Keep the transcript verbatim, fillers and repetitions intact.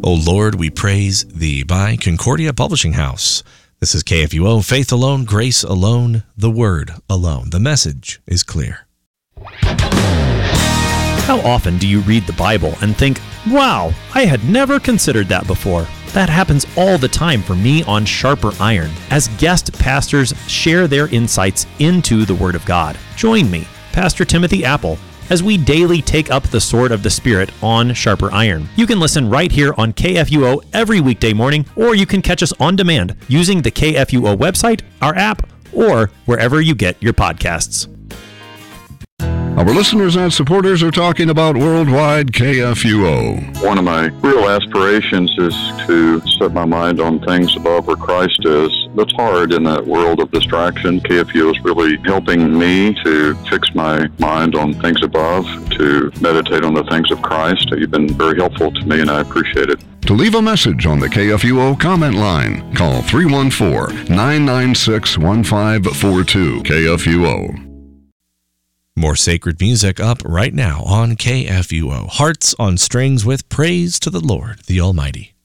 O Lord, we praise thee, by Concordia Publishing House. This is K F U O, faith alone, grace alone, the word alone. The message is clear. How often do you read the Bible and think, wow, I had never considered that before? That happens all the time for me on Sharper Iron, as guest pastors share their insights into the Word of God. Join me, Pastor Timothy Apple, as we daily take up the sword of the Spirit on Sharper Iron. You can listen right here on K F U O every weekday morning, or you can catch us on demand using the K F U O website, our app, or wherever you get your podcasts. Our listeners and supporters are talking about Worldwide K F U O. One of my real aspirations is to set my mind on things above where Christ is. That's hard in that world of distraction. K F U O is really helping me to fix my mind on things above, to meditate on the things of Christ. You've been very helpful to me, and I appreciate it. To leave a message on the K F U O comment line, call three one four, nine nine six, one five four two. K F U O. More sacred music up right now on K F U O. Hearts on Strings with praise to the Lord, the Almighty.